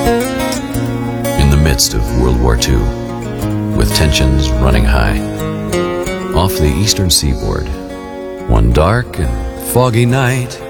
In the midst of World War II, with tensions running high, off the eastern seaboard, one dark and foggy night,